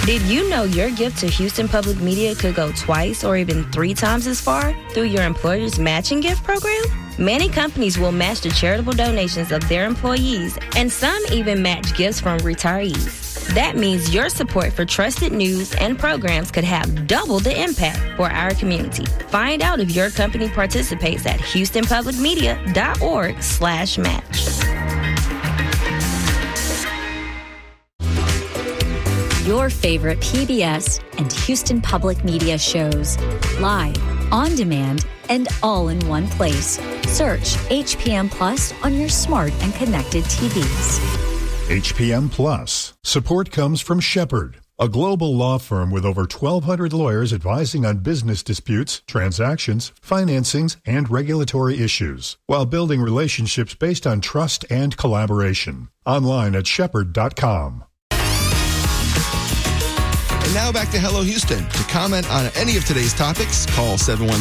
Did you know your gift to Houston Public Media could go twice or even 3 times as far through your employer's matching gift program? Many companies will match the charitable donations of their employees, and some even match gifts from retirees. That means your support for trusted news and programs could have double the impact for our community. Find out if your company participates at houstonpublicmedia.org/match. Your favorite PBS and Houston Public Media shows, live, on demand, and all in one place. Search HPM Plus on your smart and connected TVs. HPM Plus. Support comes from Shepherd, a global law firm with over 1,200 lawyers advising on business disputes, transactions, financings, and regulatory issues, while building relationships based on trust and collaboration. Online at shepherd.com. And now back to Hello Houston. To comment on any of today's topics, call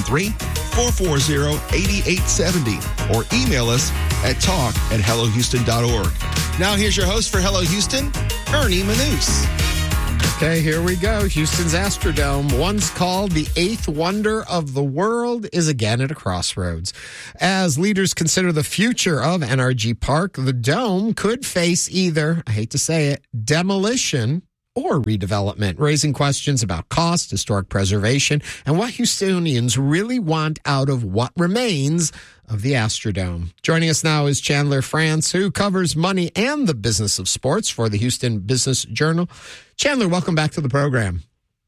713-440-8870 or email us at talk@hellohouston.org. Now here's your host for Hello Houston, Ernie Manous. Okay, here we go. Houston's Astrodome, once called the 8th wonder of the world, is again at a crossroads. As leaders consider the future of NRG Park, the dome could face either, I hate to say it, demolition or redevelopment, raising questions about cost, historic preservation, and what Houstonians really want out of what remains of the Astrodome. Joining us now is Chandler France, who covers money and the business of sports for the Houston Business Journal. Chandler, welcome back to the program.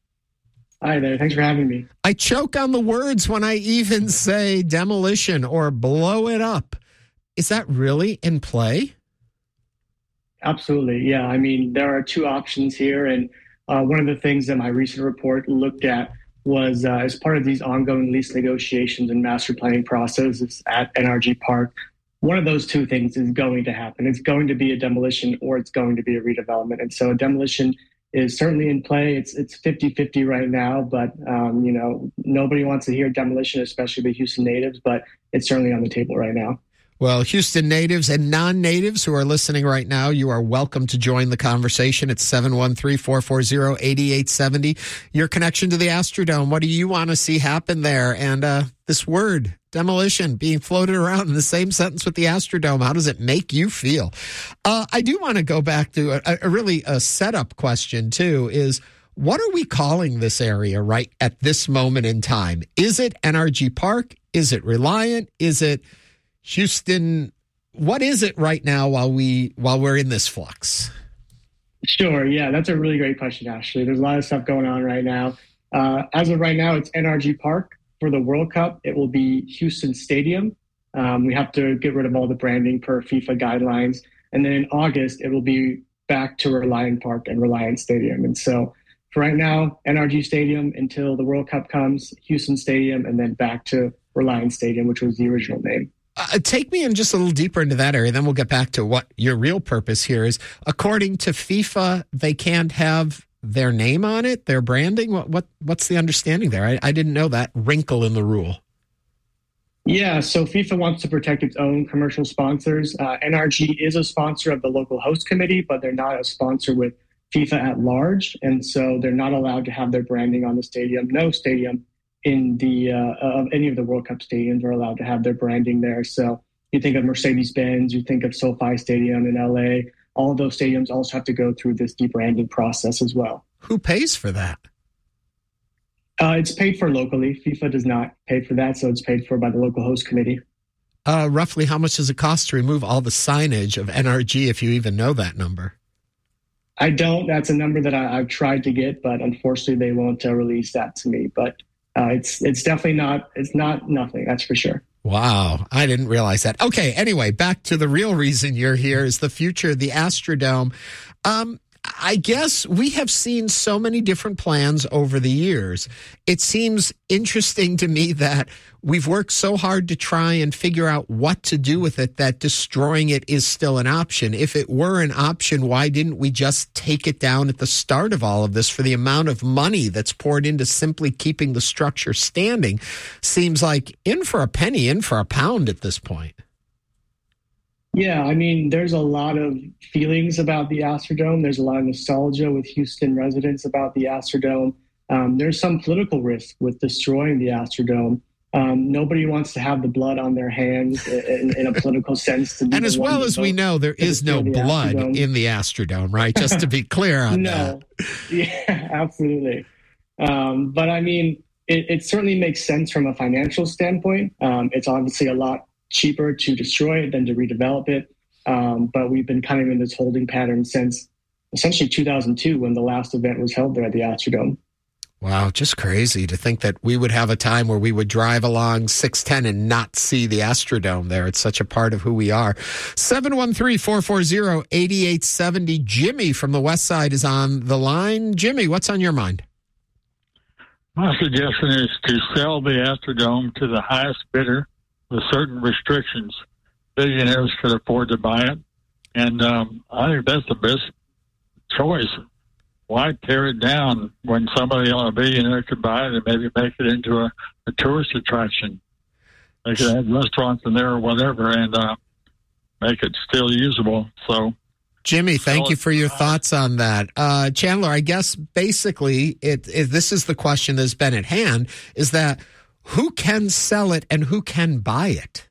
Hi there. Thanks for having me. I choke on the words when I even say demolition or blow it up. Is that really in play? Absolutely. Yeah. I mean, there are 2 options here. And one of the things that my recent report looked at was as part of these ongoing lease negotiations and master planning processes at NRG Park, one of those 2 things is going to happen. It's going to be a demolition or it's going to be a redevelopment. And so a demolition is certainly in play. It's 50-50 right now, but nobody wants to hear demolition, especially the Houston natives, but it's certainly on the table right now. Well, Houston natives and non-natives who are listening right now, you are welcome to join the conversation. It's 713-440-8870. Your connection to the Astrodome, what do you want to see happen there? And this word, demolition, being floated around in the same sentence with the Astrodome, how does it make you feel? I do want to go back to a setup question, too, is what are we calling this area right at this moment in time? Is it NRG Park? Is it Reliant? Is it Houston? What is it right now while we're in this flux? Sure. Yeah, that's a really great question, Ashley. There's a lot of stuff going on right now. As of right now, it's NRG Park. For the World Cup, it will be Houston Stadium. We have to get rid of all the branding per FIFA guidelines. And then in August, it will be back to Reliant Park and Reliant Stadium. And so for right now, NRG Stadium until the World Cup comes, Houston Stadium, and then back to Reliant Stadium, which was the original name. Take me in just a little deeper into that area, then we'll get back to what your real purpose here is. According to FIFA, they can't have their name on it, their branding. What's the understanding there? I didn't know that wrinkle in the rule. Yeah, so FIFA wants to protect its own commercial sponsors. NRG is a sponsor of the local host committee, but they're not a sponsor with FIFA at large, and so they're not allowed to have their branding on the stadium. No stadium in the of any of the World Cup stadiums are allowed to have their branding there. So you think of Mercedes-Benz, you think of SoFi Stadium in LA. All of those stadiums also have to go through this debranding process as well. Who pays for that? It's paid for locally. FIFA does not pay for that, so it's paid for by the local host committee. Roughly how much does it cost to remove all the signage of NRG, if you even know that number? I don't. That's a number that I've tried to get, but unfortunately they won't release that to me. But it's definitely not, it's not nothing, that's for sure. Wow, I didn't realize that. Okay, anyway, back to the real reason you're here is the future of the Astrodome. I guess we have seen so many different plans over the years. It seems interesting to me that we've worked so hard to try and figure out what to do with it that destroying it is still an option. If it were an option, why didn't we just take it down at the start of all of this? For the amount of money that's poured into simply keeping the structure standing, seems like in for a penny, in for a pound at this point. Yeah, I mean, there's a lot of feelings about the Astrodome. There's a lot of nostalgia with Houston residents about the Astrodome. There's some political risk with destroying the Astrodome. Nobody wants to have the blood on their hands in a political sense. And as well as we know, there is no blood in the Astrodome, right? Just to be clear on that. Yeah, absolutely. But I mean, it certainly makes sense from a financial standpoint. It's obviously a lot cheaper to destroy it than to redevelop it. But we've been kind of in this holding pattern since essentially 2002 when the last event was held there at the Astrodome. Wow, just crazy to think that we would have a time where we would drive along 610 and not see the Astrodome there. It's such a part of who we are. 713-440-8870. Jimmy from the West Side is on the line. Jimmy, what's on your mind? My suggestion is to sell the Astrodome to the highest bidder with certain restrictions. Billionaires could afford to buy it. And I think that's the best choice. Why tear it down when somebody, a billionaire, could buy it and maybe make it into a tourist attraction? They could have restaurants in there or whatever and make it still usable. So, Jimmy, thank you for your thoughts on that. Chandler, I guess basically this is the question that's been at hand, is that who can sell it and who can buy it?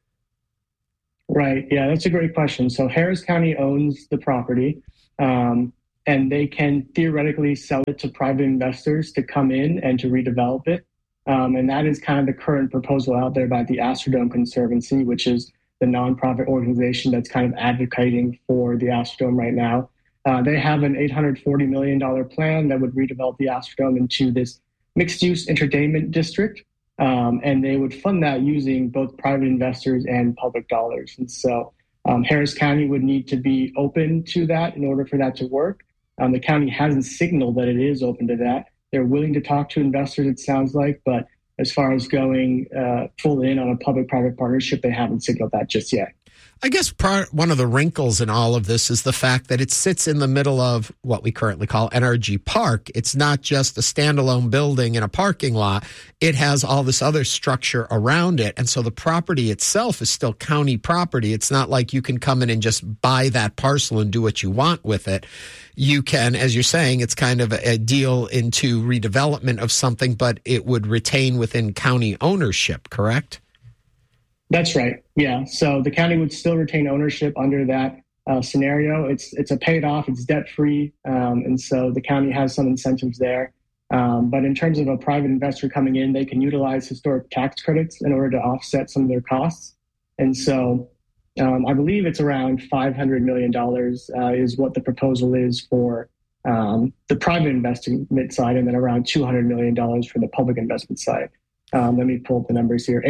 Right. Yeah, that's a great question. So Harris County owns the property, and they can theoretically sell it to private investors to come in and to redevelop it. And that is kind of the current proposal out there by the Astrodome Conservancy, which is the nonprofit organization that's kind of advocating for the Astrodome right now. They have an $840 million plan that would redevelop the Astrodome into this mixed-use entertainment district. And they would fund that using both private investors and public dollars. And so Harris County would need to be open to that in order for that to work. The county hasn't signaled that it is open to that. They're willing to talk to investors, it sounds like, but as far as going full in on a public-private partnership, they haven't signaled that just yet. I guess one of the wrinkles in all of this is the fact that it sits in the middle of what we currently call NRG Park. It's not just a standalone building in a parking lot. It has all this other structure around it. And so the property itself is still county property. It's not like you can come in and just buy that parcel and do what you want with it. You can, as you're saying, it's kind of a deal into redevelopment of something, but it would retain within county ownership, correct? That's right. Yeah. So the county would still retain ownership under that scenario. It's a paid off, it's debt free. And so the county has some incentives there. But in terms of a private investor coming in, they can utilize historic tax credits in order to offset some of their costs. And so I believe it's around $500 million is what the proposal is for the private investment side, and then around $200 million for the public investment side. Let me pull up the numbers here.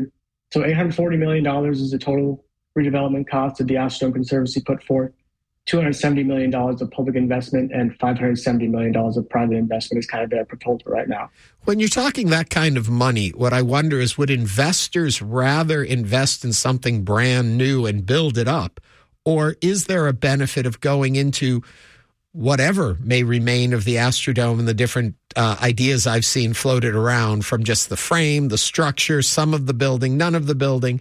$840 million is the total redevelopment cost that the Astrodome Conservancy put forth. $270 million of public investment and $570 million of private investment is kind of their proposal right now. When you're talking that kind of money, what I wonder is, would investors rather invest in something brand new and build it up? Or is there a benefit of going into whatever may remain of the Astrodome and the different ideas I've seen floated around, from just the frame, the structure, some of the building, none of the building?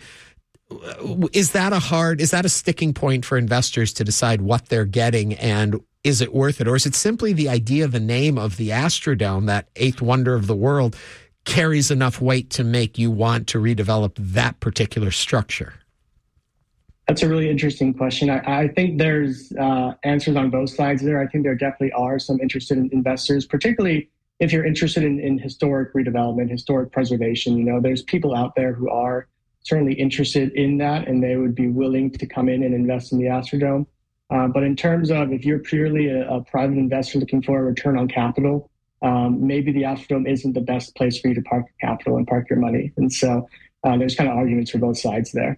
Is that a sticking point for investors to decide what they're getting, and is it worth it? Or is it simply the idea, the name of the Astrodome, that eighth wonder of the world, carries enough weight to make you want to redevelop that particular structure? That's a really interesting question. I think there's answers on both sides there. I think there definitely are some interested investors, particularly if you're interested in historic redevelopment, historic preservation. You know, there's people out there who are certainly interested in that, and they would be willing to come in and invest in the Astrodome. But in terms of if you're purely a private investor looking for a return on capital, maybe the Astrodome isn't the best place for you to park your capital and park your money. And so there's kind of arguments for both sides there.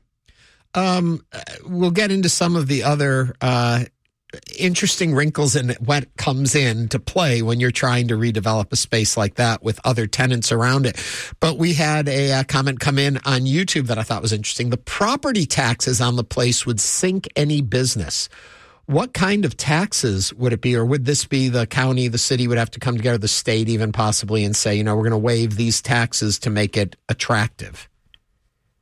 We'll get into some of the other interesting wrinkles in what comes into play when you're trying to redevelop a space like that with other tenants around it. But we had a comment come in on YouTube that I thought was interesting. The property taxes on the place would sink any business. What kind of taxes would it be? Or would this be the county, the city would have to come together, the state even possibly, and say, you know, we're going to waive these taxes to make it attractive?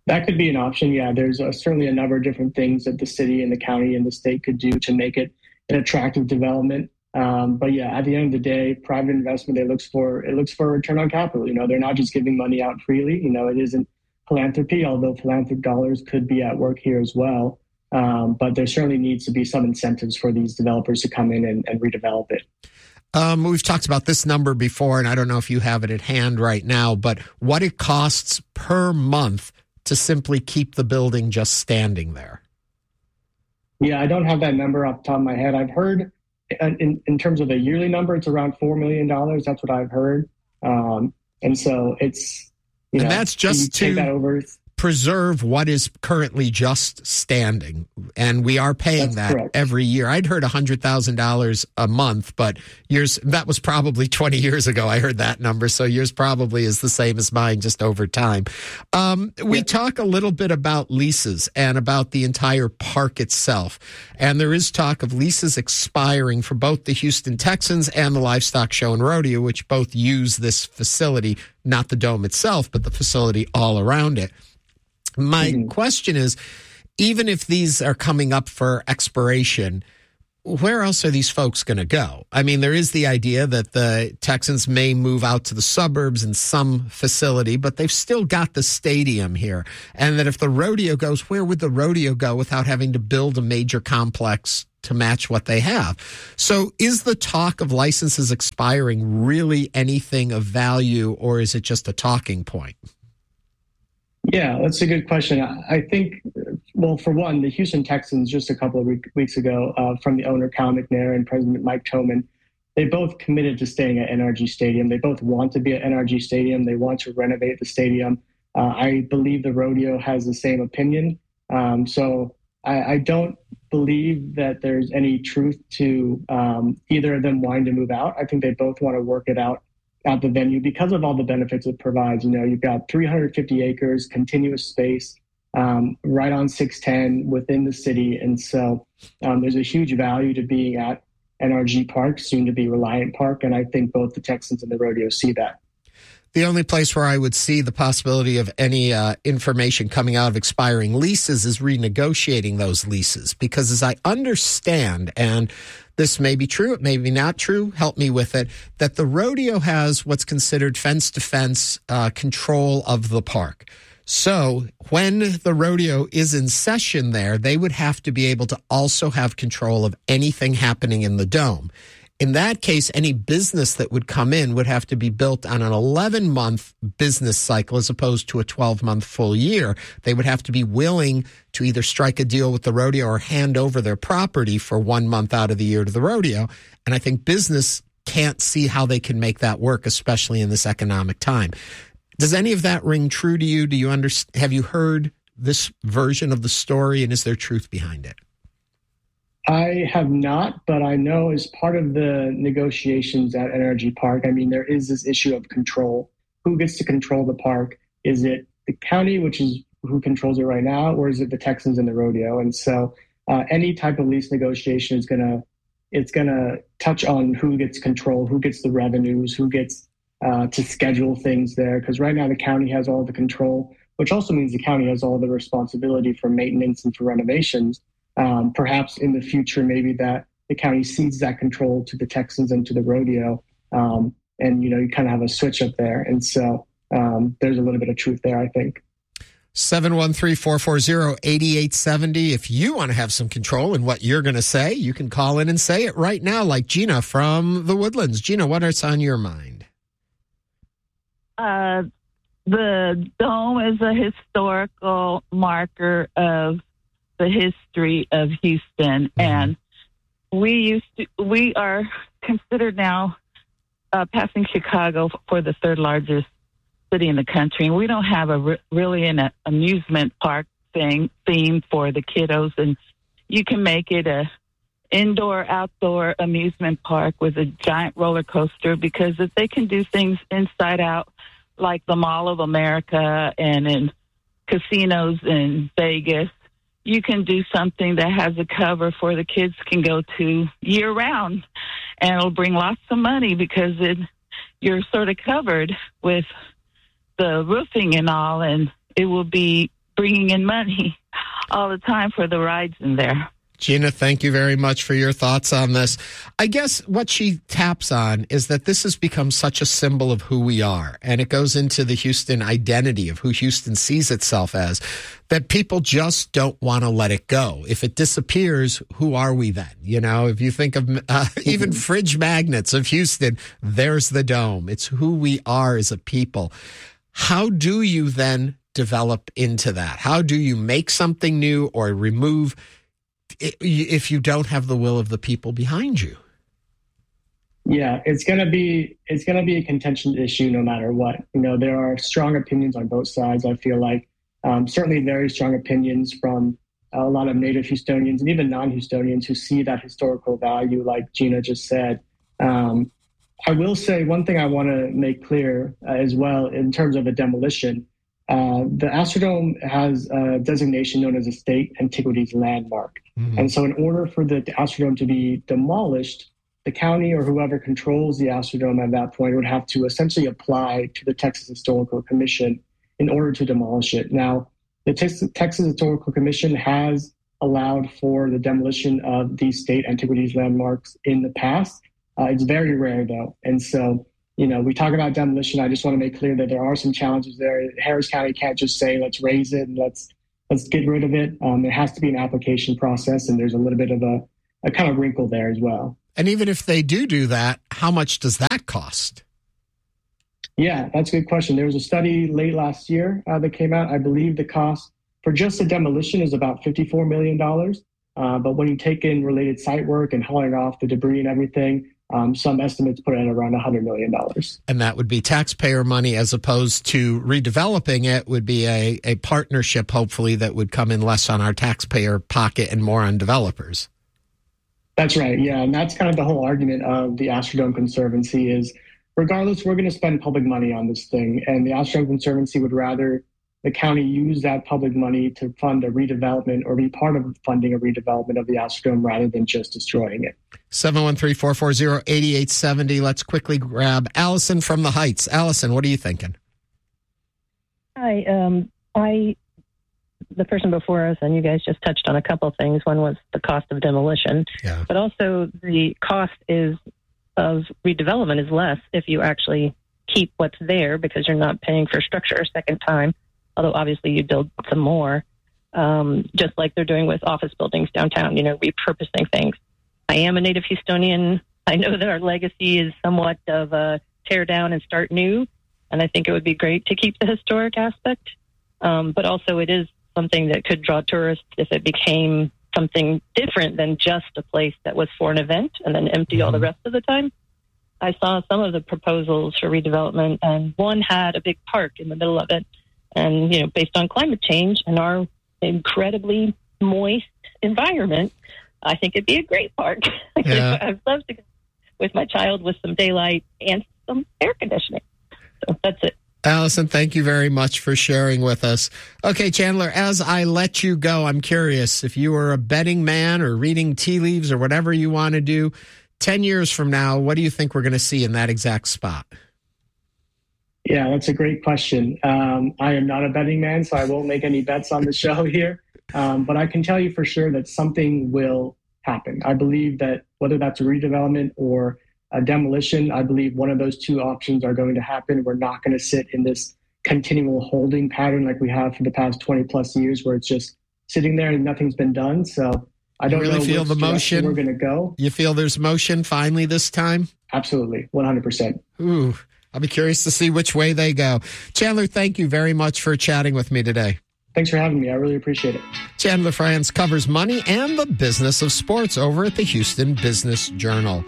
That could be an option. Yeah, there's certainly a number of different things that the city and the county and the state could do to make it an attractive development. But yeah, at the end of the day, private investment, it looks for a return on capital. They're not just giving money out freely. It isn't philanthropy, although philanthropic dollars could be at work here as well. But there certainly needs to be some incentives for these developers to come in and redevelop it. We've talked about this number before, and I don't know if you have it at hand right now, but what it costs per month to simply keep the building just standing there. Yeah, I don't have that number off the top of my head. I've heard in terms of a yearly number, it's around $4 million. That's what I've heard. And so it's, and that's just to preserve what is currently just standing. And we are paying that correct. Every year. I'd heard $100,000 a month, but that was probably 20 years ago. I heard that number. So yours probably is the same as mine, just over time. We talk a little bit about leases and about the entire park itself. And there is talk of leases expiring for both the Houston Texans and the Livestock Show and Rodeo, which both use this facility, not the dome itself, but the facility all around it. My question is, even if these are coming up for expiration, where else are these folks going to go? I mean, there is the idea that the Texans may move out to the suburbs in some facility, but they've still got the stadium here. And that if the rodeo goes, where would the rodeo go without having to build a major complex to match what they have? So is the talk of licenses expiring really anything of value, or is it just a talking point? Yeah, that's a good question. I think, well, for one, the Houston Texans just a couple of weeks ago, from the owner, Cal McNair, and President Mike Toman, they both committed to staying at NRG Stadium. They both want to be at NRG Stadium. They want to renovate the stadium. I believe the rodeo has the same opinion. So I don't believe that there's any truth to either of them wanting to move out. I think they both want to work it out at the venue because of all the benefits it provides. You've got 350 acres, continuous space, right on 610 within the city. And so there's a huge value to being at NRG Park, soon to be Reliant Park. And I think both the Texans and the rodeo see that. The only place where I would see the possibility of any information coming out of expiring leases is renegotiating those leases. Because as I understand, and this may be true, it may be not true, help me with it, that the rodeo has what's considered fence-to-fence control of the park. So when the rodeo is in session there, they would have to be able to also have control of anything happening in the dome. In that case, any business that would come in would have to be built on an 11-month business cycle as opposed to a 12-month full year. They would have to be willing to either strike a deal with the rodeo or hand over their property for 1 month out of the year to the rodeo. And I think business can't see how they can make that work, especially in this economic time. Does any of that ring true to you? Do you understand? Have you heard this version of the story, and is there truth behind it? I have not, but I know as part of the negotiations at NRG Park, there is this issue of control. Who gets to control the park? Is it the county, which is who controls it right now, or is it the Texans and the rodeo? And so any type of lease negotiation is going to touch on who gets control, who gets the revenues, who gets to schedule things there. Because right now the county has all the control, which also means the county has all the responsibility for maintenance and for renovations. Perhaps in the future, maybe that the county cedes that control to the Texans and to the rodeo. And, you kind of have a switch up there. And so there's a little bit of truth there, I think. 713-440-8870. If you want to have some control in what you're going to say, you can call in and say it right now, like Gina from the Woodlands. Gina, what is on your mind? The dome is a historical marker of the history of Houston, and we are considered now passing Chicago for the third largest city in the country, and we don't have really an amusement park theme for the kiddos, and you can make it a indoor-outdoor amusement park with a giant roller coaster, because if they can do things inside out like the Mall of America and in casinos in Vegas, you can do something that has a cover for the kids can go to year-round, and it'll bring lots of money because you're sort of covered with the roofing and all, and it will be bringing in money all the time for the rides in there. Gina, thank you very much for your thoughts on this. I guess what she taps on is that this has become such a symbol of who we are, and it goes into the Houston identity of who Houston sees itself as, that people just don't want to let it go. If it disappears, who are we then? You know, if you think of even fridge magnets of Houston, there's the Dome. It's who we are as a people. How do you then develop into that? How do you make something new or remove if you don't have the will of the people behind you? Yeah, it's gonna be a contention issue no matter what. You know, there are strong opinions on both sides. I feel like certainly very strong opinions from a lot of native Houstonians and even non-Houstonians who see that historical value, like Gina just said. I will say one thing I want to make clear as well in terms of the demolition. The Astrodome has a designation known as a state antiquities landmark. Mm-hmm. And so in order for the Astrodome to be demolished, the county or whoever controls the Astrodome at that point would have to essentially apply to the Texas Historical Commission in order to demolish it. Now, the Texas Historical Commission has allowed for the demolition of these state antiquities landmarks in the past. It's very rare, though. And so, you know, we talk about demolition. I just want to make clear that there are some challenges there. Harris County can't just say, let's raise it and let's get rid of it. There has to be an application process, and there's a little bit of a kind of wrinkle there as well. And even if they do that, how much does that cost? Yeah, that's a good question. There was a study late last year that came out. I believe the cost for just the demolition is about $54 million. But when you take in related site work and hauling off the debris and everything, some estimates put it at around $100 million. And that would be taxpayer money as opposed to redeveloping it would be a partnership, hopefully, that would come in less on our taxpayer pocket and more on developers. That's right, yeah. And that's kind of the whole argument of the Astrodome Conservancy is, regardless, we're going to spend public money on this thing. And the Astrodome Conservancy would rather the county use that public money to fund a redevelopment or be part of funding a redevelopment of the Astrodome rather than just destroying it. 713-440-8870. Let's quickly grab Allison from the Heights. Allison, what are you thinking? Hi. The person before us and you guys just touched on a couple of things. One was the cost of demolition, but also the cost of redevelopment is less if you actually keep what's there because you're not paying for structure a second time. Although obviously you build some more, just like they're doing with office buildings downtown, you know, repurposing things. I am a native Houstonian. I know that our legacy is somewhat of a tear down and start new. And I think it would be great to keep the historic aspect. But also it is something that could draw tourists if it became something different than just a place that was for an event and then empty all the rest of the time. I saw some of the proposals for redevelopment, and one had a big park in the middle of it. And, you know, based on climate change and our incredibly moist environment, I think it'd be a great park. Yeah. I'd love to go with my child with some daylight and some air conditioning. So that's it. Allison, thank you very much for sharing with us. Okay, Chandler, as I let you go, I'm curious if you were a betting man or reading tea leaves or whatever you want to do, 10 years from now, what do you think we're going to see in that exact spot? Yeah, that's a great question. I am not a betting man, so I won't make any bets on the show here. But I can tell you for sure that something will happen. I believe that whether that's a redevelopment or a demolition, I believe one of those two options are going to happen. We're not going to sit in this continual holding pattern like we have for the past 20 plus years where it's just sitting there and nothing's been done. So I don't really know feel the motion we're going to go. You feel there's motion finally this time? Absolutely, 100%. Ooh, I'll be curious to see which way they go. Chandler, thank you very much for chatting with me today. Thanks for having me. I really appreciate it. Chandler Franz covers money and the business of sports over at the Houston Business Journal.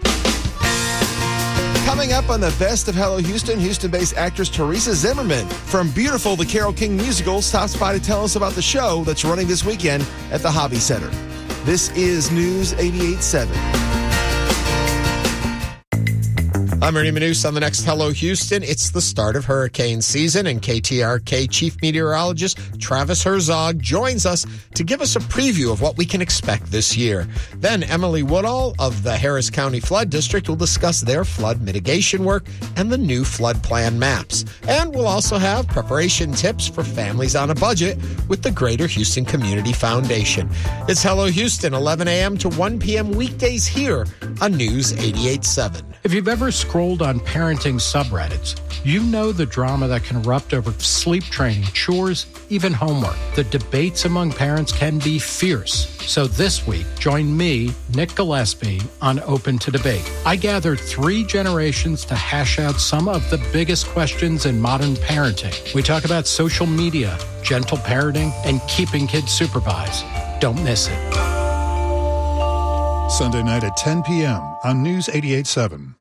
Coming up on the Best of Hello Houston, Houston-based actress Teresa Zimmerman from Beautiful, the Carole King musical, stops by to tell us about the show that's running this weekend at the Hobby Center. This is News 88.7. I'm Ernie Manous on the next Hello Houston. It's the start of hurricane season, and KTRK Chief Meteorologist Travis Herzog joins us to give us a preview of what we can expect this year. Then Emily Woodall of the Harris County Flood District will discuss their flood mitigation work and the new flood plan maps. And we'll also have preparation tips for families on a budget with the Greater Houston Community Foundation. It's Hello Houston, 11 a.m. to 1 p.m. weekdays here on News 88.7. If you've ever scrolled on parenting subreddits, you know the drama that can erupt over sleep training, chores, even homework. The debates among parents can be fierce. So this week, join me, Nick Gillespie, on Open to Debate. I gathered 3 generations to hash out some of the biggest questions in modern parenting. We talk about social media, gentle parenting, and keeping kids supervised. Don't miss it. Sunday night at 10 p.m. on News 88.7.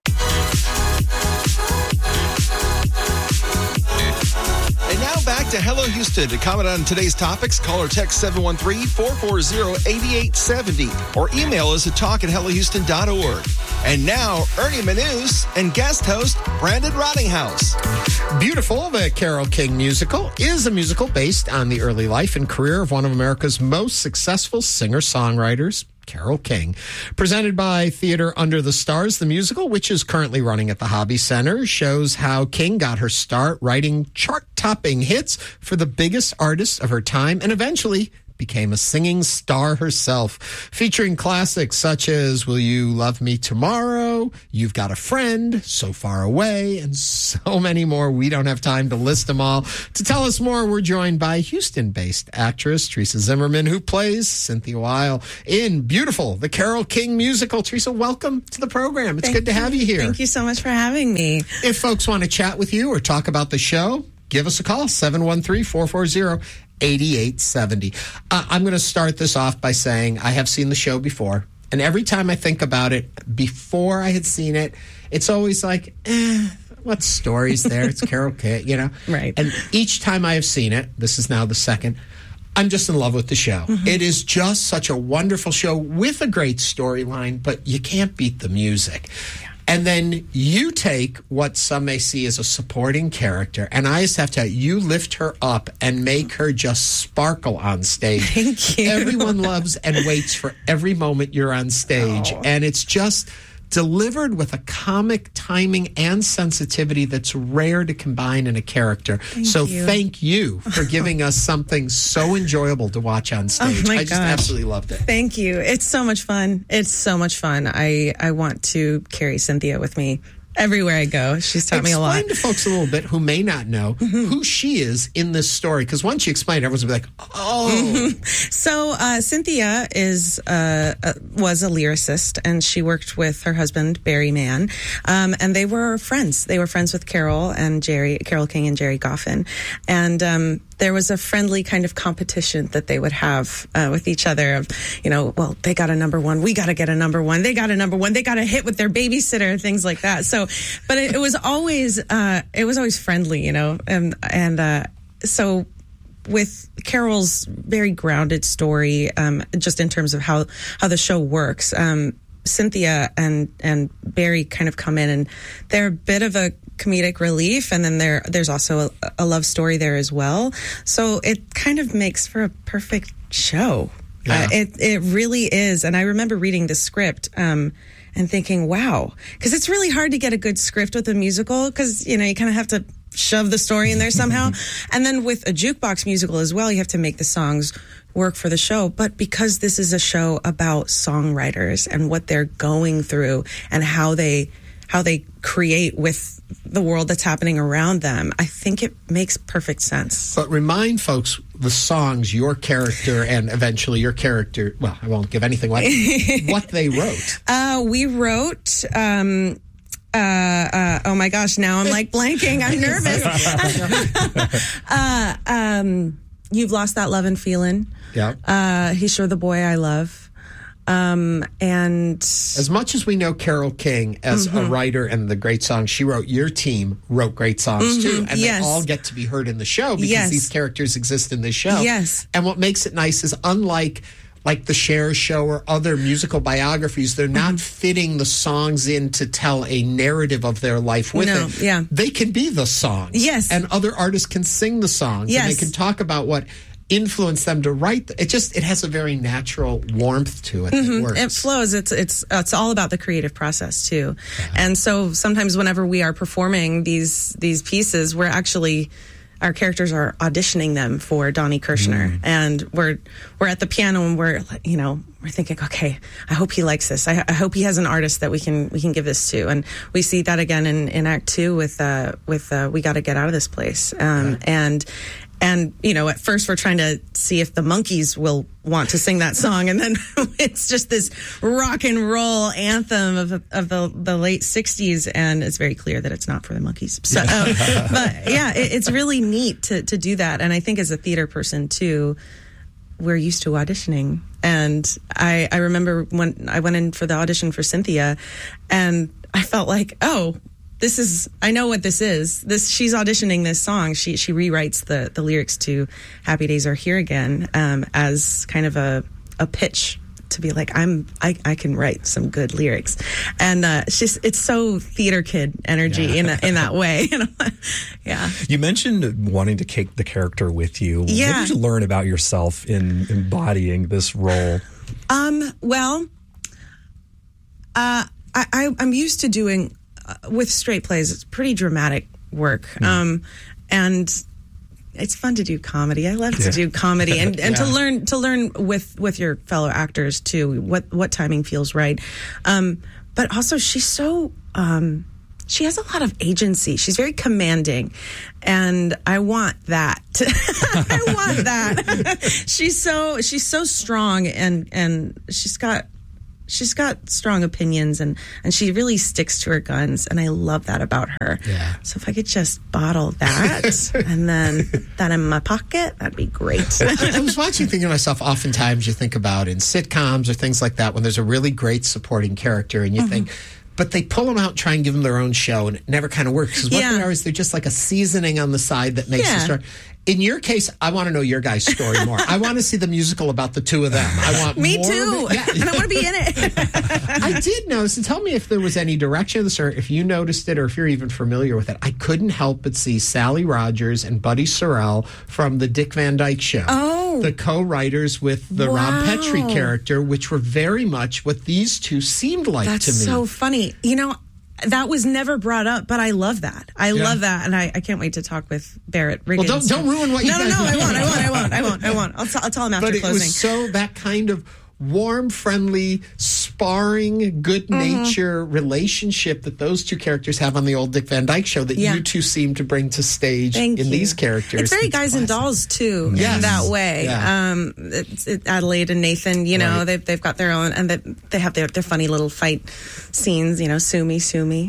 And now back to Hello Houston. To comment on today's topics, call or text 713-440-8870 or email us at talk@hellohouston.org. And now, Ernie Manous and guest host Brandon Rottinghouse. Beautiful, the Carole King musical, is a musical based on the early life and career of one of America's most successful singer-songwriters, Carole King. Presented by Theater Under the Stars, the musical, which is currently running at the Hobby Center, shows how King got her start writing chart-topping hits for the biggest artists of her time and eventually became a singing star herself, featuring classics such as Will You Love Me Tomorrow, You've Got a Friend, So Far Away, and so many more. We don't have time to list them all. To tell us more, we're joined by Houston-based actress Teresa Zimmerman, who plays Cynthia Weil in Beautiful, the Carole King musical. Teresa, welcome to the program. It's good to have you here. Thank you so much for having me. If folks want to chat with you or talk about the show, give us a call, 713-440-8870. I'm going to start this off by saying I have seen the show before, and every time I think about it, before I had seen it, it's always like, what story's there? It's Carole King, you know? Right. And each time I have seen it, this is now the second, I'm just in love with the show. Mm-hmm. It is just such a wonderful show with a great storyline, but you can't beat the music. Yeah. And then you take what some may see as a supporting character, and I just have to tell you, you lift her up and make her just sparkle on stage. Thank you. Everyone loves and waits for every moment you're on stage. Oh. And it's just delivered with a comic timing and sensitivity that's rare to combine in a character. Thank you for giving us something so enjoyable to watch on stage. I just absolutely loved it. Thank you. It's so much fun. It's so much fun. I want to carry Cynthia with me everywhere I go. She's taught me a lot. Explain to folks a little bit who may not know who she is in this story, because once you explain it, everyone's going to be like, oh. So Cynthia was a lyricist, and she worked with her husband, Barry Mann, and they were friends. They were friends with Carole King and Jerry Goffin. And there was a friendly kind of competition that they would have with each other of, well, they got a number one, we got to get a number one, they got a number one, they got a hit with their babysitter, things like that. So, but it was always friendly, so with Carole's very grounded story, just in terms of how the show works, Cynthia and Barry kind of come in, and they're a bit of a comedic relief, and then there's also a love story there as well. So it kind of makes for a perfect show. Yeah. It really is. And I remember reading the script and thinking, wow, because it's really hard to get a good script with a musical, because you kind of have to shove the story in there somehow. And then with a jukebox musical as well, you have to make the songs work for the show. But because this is a show about songwriters and what they're going through and how they create with the world that's happening around them, I think it makes perfect sense. But remind folks the songs your character and eventually your character, well, I won't give anything away, what they wrote. We wrote... oh my gosh, now I'm like blanking. I'm nervous. You've Lost That Love and Feeling. Yeah. He's Sure the Boy I Love. And as much as we know Carole King as a writer and the great songs she wrote, your team wrote great songs too. And they all get to be heard in the show because these characters exist in the show. Yes. And what makes it nice is, unlike like the Cher Show or other musical biographies. They're not fitting the songs in to tell a narrative of their life with it. Yeah. They can be the songs. Yes. And other artists can sing the songs. Yes. And they can talk about what influenced them to write. It has a very natural warmth to it. That works. It flows. It's all about the creative process too. Yeah. And so sometimes whenever we are performing these pieces, our characters are auditioning them for Donnie Kirshner, and we're at the piano and we're thinking, okay, I hope he likes this. I hope he has an artist that we can give this to, and we see that again in Act 2 with We Got to Get Out of This Place, And, at first we're trying to see if the Monkees will want to sing that song. And then it's just this rock and roll anthem of the late 60s. And it's very clear that it's not for the Monkees. So, but yeah, it's really neat to do that. And I think as a theater person too, we're used to auditioning. And I remember when I went in for the audition for Cynthia, and I felt like, I know what this is. She's auditioning this song. She rewrites the lyrics to Happy Days Are Here Again as kind of a pitch to be like, I can write some good lyrics. And it's so theater kid energy in that way. Yeah. You mentioned wanting to take the character with you. Yeah. What did you learn about yourself in embodying this role? Well, I'm used to doing with straight plays. It's pretty dramatic work, and it's fun to do comedy. I love to do comedy and to learn with your fellow actors too. What timing feels right, but also she's so. She has a lot of agency. She's very commanding, and I want that. I want that. She's so strong, and she's got strong opinions, and she really sticks to her guns, and I love that about her. Yeah. So if I could just bottle that and then that in my pocket, that'd be great. I was watching, thinking to myself, oftentimes you think about in sitcoms or things like that when there's a really great supporting character, and you think, but they pull them out and try and give them their own show, and it never kind of works. Because what they are is they're just like a seasoning on the side that makes the story. In your case, I want to know your guys' story more. I want to see the musical about the two of them. I want Me more too. And I want to be in it. I did notice, and tell me if there was any direction of this, or if you noticed it, or if you're even familiar with it. I couldn't help but see Sally Rogers and Buddy Sorrell from the Dick Van Dyke Show. Oh. The co-writers with the Rob Petrie character, which were very much what these two seemed like to me. That's so funny. That was never brought up, but I love that. I love that, and I can't wait to talk with Barrett Riggins. Well, don't ruin what you guys do. I won't. I'll tell him after closing. But it was so that kind of warm, friendly, sparring, good nature relationship that those two characters have on the old Dick Van Dyke Show that you two seem to bring to stage these characters. It's very Guys and Dolls too, in that way. Yeah. It's Adelaide and Nathan, they've got their own, and they have their funny little fight scenes. Sue me.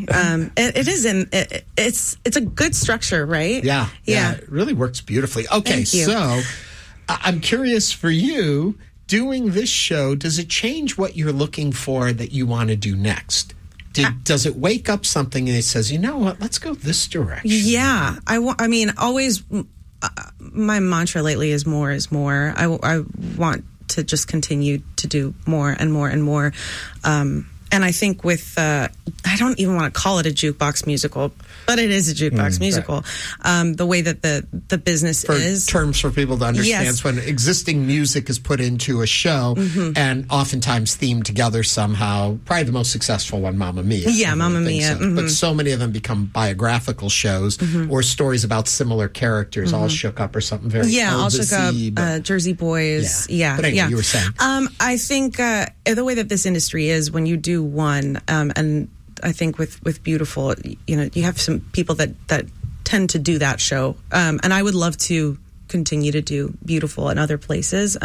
It's a good structure, right? Yeah. It really works beautifully. Okay, so I'm curious for you. Doing this show, does it change what you're looking for that you want to do next? Does it wake up something and it says, you know what, let's go this direction? Yeah. Always, my mantra lately is more is more. I want to just continue to do more and more and more. And I think with, I don't even want to call it a jukebox musical, but it is a jukebox musical. Right. The way that the business is. Terms for people to understand. Yes. When existing music is put into a show and oftentimes themed together somehow. Probably the most successful one, Mamma Mia. Yeah, Mamma Mia. So. But so many of them become biographical shows or stories about similar characters, all shook up or something very all shook up. Jersey Boys. Yeah. But anyway, you were saying. I think the way that this industry is, when you do one, and I think with Beautiful, you have some people that tend to do that show, and I would love to continue to do Beautiful in other places.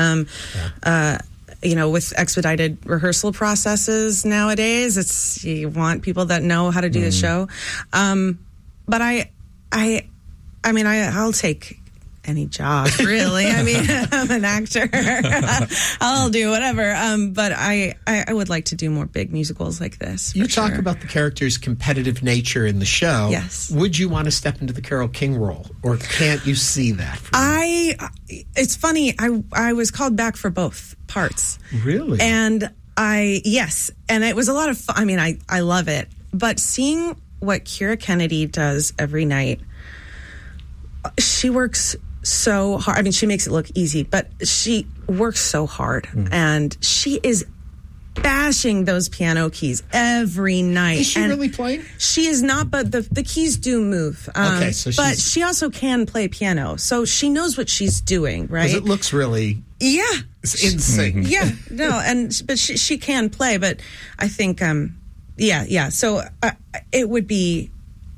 With expedited rehearsal processes nowadays, you want people that know how to do the show. But I'll take any job, really. I mean, I'm an actor. I'll do whatever. But I would like to do more big musicals like this. You talk about the character's competitive nature in the show. Yes. Would you want to step into the Carole King role, or can't you see that? It's funny. I was called back for both parts. Really? And yes. And it was a lot of fun. I mean, I love it. But seeing what Keira Kennedy does every night, she works so hard. I mean, she makes it look easy, but she works so hard. And she is bashing those piano keys every night. Is she really playing? She is not, but the keys do move. Okay, so but she also can play piano, so she knows what she's doing, right? Because it looks really... Yeah. It's insane. Yeah, no, but she can play, but I think, yeah. So it would be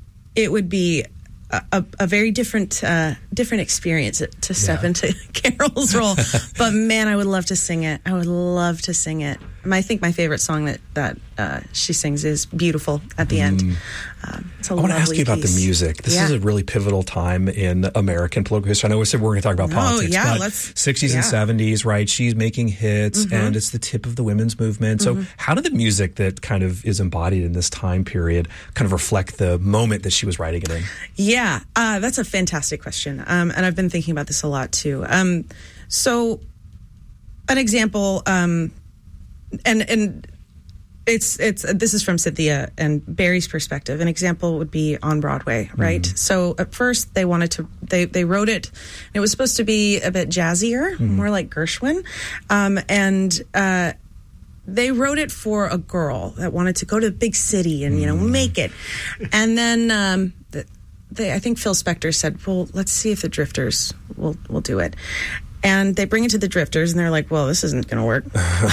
a very different experience to step into Carol's role. But man, I would love to sing it. I would love to sing it. I think my favorite song that she sings is "Beautiful" at the end. It's a I want to ask you about piece. the music. This is a really pivotal time in American political history. I know we said we're going to talk about politics, but 60s and 70s, right? She's making hits, and it's the tip of the women's movement. So how did the music that kind of is embodied in this time period kind of reflect the moment that she was writing it in? Yeah, that's a fantastic question. And I've been thinking about this a lot, too. So an example, and this is from Cynthia and Barry's perspective. An example would be on Broadway, right? So at first they wrote it. It was supposed to be a bit jazzier, more like Gershwin, and they wrote it for a girl that wanted to go to the big city and make it. And then I think Phil Spector said, "Well, let's see if the Drifters will do it." And they bring it to the Drifters, and they're like, "Well, this isn't going to work."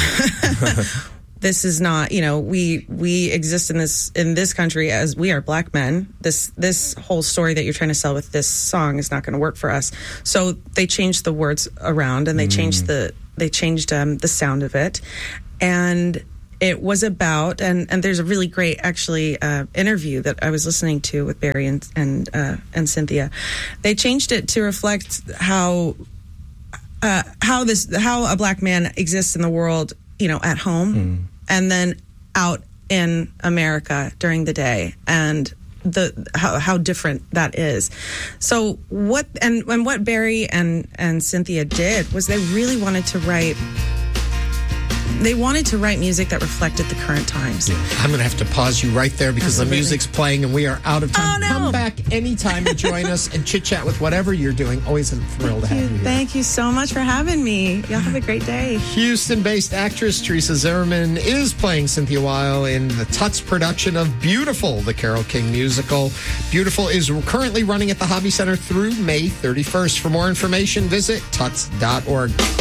This is not, we exist in this country as we are black men. This whole story that you're trying to sell with this song is not going to work for us. So they changed the words around, and they changed the sound of it, and it was about and there's a really great actually interview that I was listening to with Barry and Cynthia. They changed it to reflect how a black man exists in the world, at home, and then out in America during the day, and how different that is. So what Barry and Cynthia did was they really wanted to write music that reflected the current times. I'm going to have to pause you right there because the music's playing and we are out of time. Oh, no. Come back anytime to join us and chit-chat with whatever you're doing. Always a thrill to have you here. Thank you so much for having me. Y'all have a great day. Houston-based actress Teresa Zimmerman is playing Cynthia Weil in the Tuts production of Beautiful, the Carole King musical. Beautiful is currently running at the Hobby Center through May 31st. For more information, visit tuts.org.